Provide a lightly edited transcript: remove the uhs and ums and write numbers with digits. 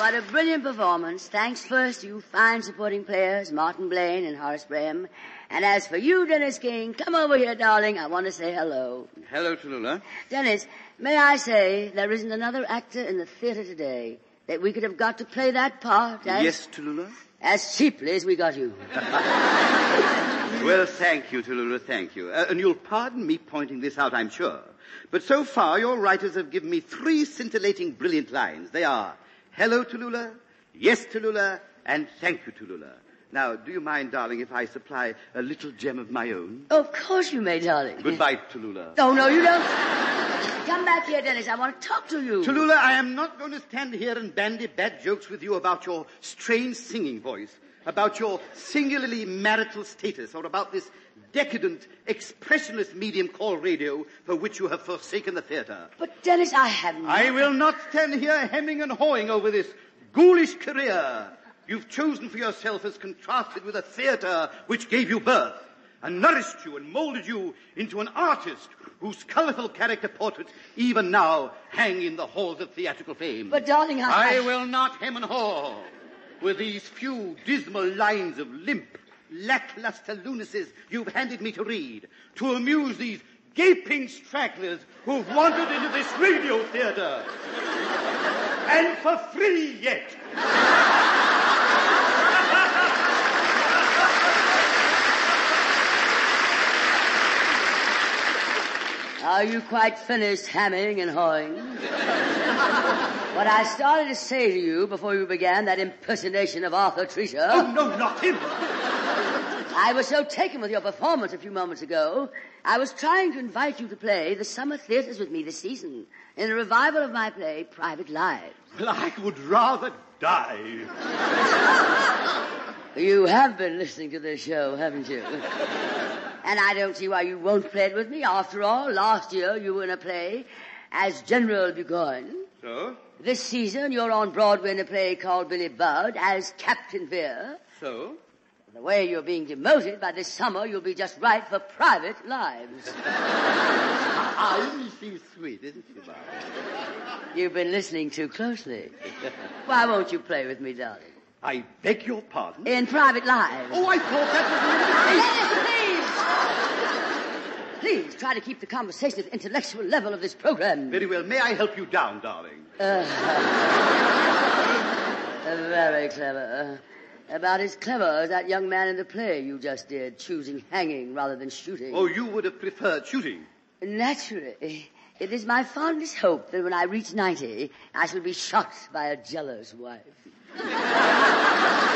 What a brilliant performance. Thanks first to you fine supporting players, Martin Blaine and Horace Graham. And as for you, Dennis King, come over here, darling. I want to say hello. Hello, Tallulah. Dennis, may I say there isn't another actor in the theater today that we could have got to play that part as... Yes, Tallulah? As cheaply as we got you. Well, thank you, Tallulah, thank you. And you'll pardon me pointing this out, I'm sure. But so far, your writers have given me 3 scintillating, brilliant lines. They are, hello, Tallulah, yes, Tallulah, and thank you, Tallulah. Now, do you mind, darling, if I supply a little gem of my own? Of course you may, darling. Goodbye, Tallulah. Oh, no, you don't. Come back here, Dennis. I want to talk to you. Tallulah, I am not going to stand here and bandy bad jokes with you about your strange singing voice, about your singularly marital status, or about this decadent, expressionist medium called radio for which you have forsaken the theater. But, Dennis, I have not... I will not stand here hemming and hawing over this ghoulish career you've chosen for yourself as contrasted with a theater which gave you birth and nourished you and molded you into an artist whose colorful character portraits even now hang in the halls of theatrical fame. But, darling, I will not hem and haw with these few dismal lines of limp, lackluster lunacies you've handed me to read, to amuse these gaping stragglers who've wandered into this radio theater. And for free yet. Are you quite finished hamming and hawing? What I started to say to you before you began that impersonation of Arthur Treacher... Oh, no, not him. I was so taken with your performance a few moments ago, I was trying to invite you to play the summer theaters with me this season in a revival of my play, Private Lives. Well, I would rather die. You have been listening to this show, haven't you? And I don't see why you won't play it with me. After all, last year you were in a play as General Burgoyne. So? This season you're on Broadway in a play called Billy Budd as Captain Vere. So? The way you're being demoted, by this summer you'll be just right for Private Lives. She's sweet, isn't she, Bob? You've been listening too closely. Why won't you play with me, darling? I beg your pardon? In Private Lives. Oh, I thought that was an invitation. Please, try to keep the conversation at the intellectual level of this program. Very well. May I help you down, darling? Very clever. About as clever as that young man in the play you just did, choosing hanging rather than shooting. Oh, you would have preferred shooting? Naturally. It is my fondest hope that when I reach 90, I shall be shot by a jealous wife.